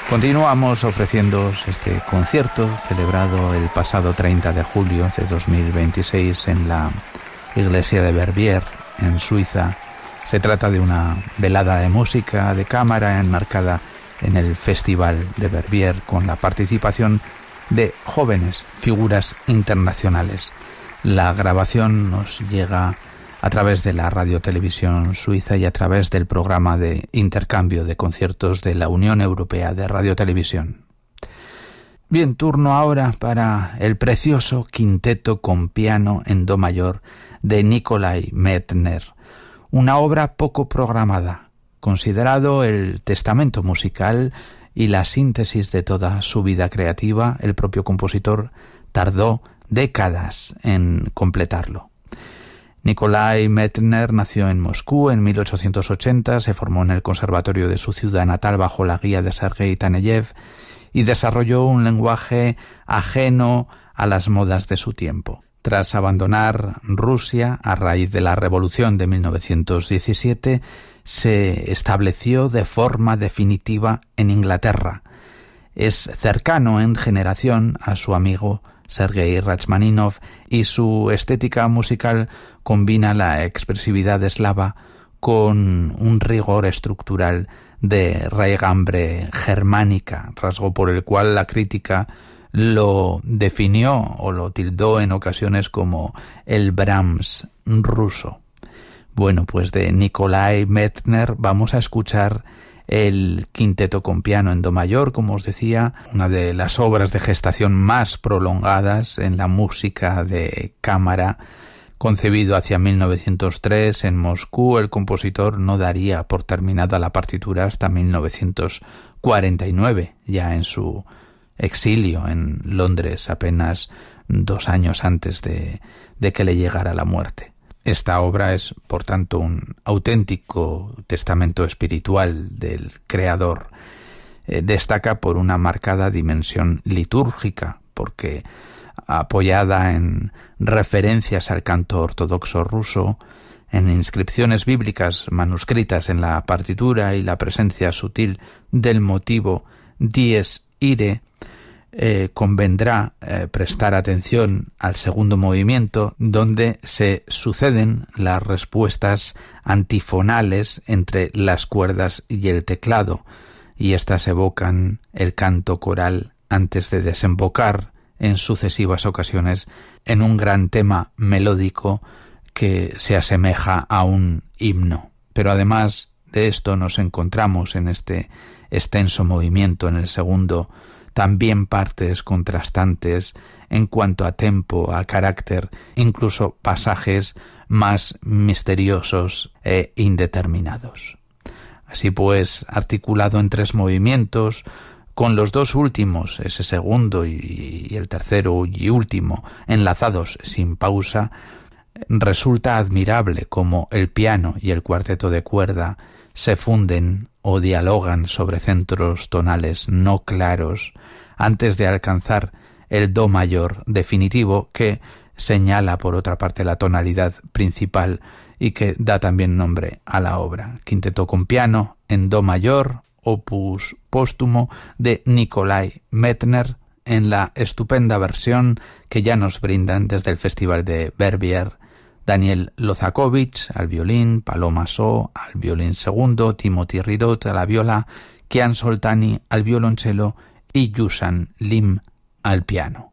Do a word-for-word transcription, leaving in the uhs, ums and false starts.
Continuamos ofreciéndoos este concierto celebrado el pasado treinta de julio de dos mil veintiséis en la iglesia de Verbier, en Suiza. Se trata de una velada de música de cámara enmarcada en el Festival de Verbier, con la participación de jóvenes figuras internacionales. La grabación nos llega a través de la radiotelevisión suiza y a través del programa de intercambio de conciertos de la Unión Europea de Radiotelevisión. Bien, turno ahora para el precioso quinteto con piano en do mayor de Nikolai Medtner, una obra poco programada, considerado el testamento musical y la síntesis de toda su vida creativa. El propio compositor tardó décadas en completarlo. Nikolai Medtner nació en Moscú en mil ochocientos ochenta, se formó en el conservatorio de su ciudad natal bajo la guía de Sergei Taneyev y desarrolló un lenguaje ajeno a las modas de su tiempo. Tras abandonar Rusia a raíz de la Revolución de mil novecientos diecisiete, se estableció de forma definitiva en Inglaterra. Es cercano en generación a su amigo Sergei Rachmaninoff y su estética musical combina la expresividad eslava con un rigor estructural de raigambre germánica, rasgo por el cual la crítica lo definió o lo tildó en ocasiones como el Brahms ruso. Bueno, pues de Nikolai Medtner vamos a escuchar el quinteto con piano en do mayor, como os decía, una de las obras de gestación más prolongadas en la música de cámara. Concebido hacia mil novecientos tres en Moscú, el compositor no daría por terminada la partitura hasta mil novecientos cuarenta y nueve, ya en su exilio en Londres, apenas dos años antes de, de que le llegara la muerte. Esta obra es, por tanto, un auténtico testamento espiritual del creador. Eh, destaca por una marcada dimensión litúrgica, porque apoyada en referencias al canto ortodoxo ruso, en inscripciones bíblicas manuscritas en la partitura y la presencia sutil del motivo dies irae, Eh, convendrá eh, prestar atención al segundo movimiento, donde se suceden las respuestas antifonales entre las cuerdas y el teclado, y éstas evocan el canto coral antes de desembocar en sucesivas ocasiones en un gran tema melódico que se asemeja a un himno. Pero además de esto nos encontramos en este extenso movimiento, en el segundo, también partes contrastantes en cuanto a tempo, a carácter, incluso pasajes más misteriosos e indeterminados. Así pues, articulado en tres movimientos, con los dos últimos, ese segundo y, y el tercero y último, enlazados sin pausa, resulta admirable cómo el piano y el cuarteto de cuerda se funden o dialogan sobre centros tonales no claros antes de alcanzar el do mayor definitivo, que señala por otra parte la tonalidad principal y que da también nombre a la obra. Quinteto con piano en do mayor, opus póstumo de Nikolai Medtner, en la estupenda versión que ya nos brindan desde el Festival de Verbier Daniel Lozakovich al violín, Paloma So al violín segundo, Timothy Ridot a la viola, Kian Soltani al violonchelo y Yusan Lim al piano.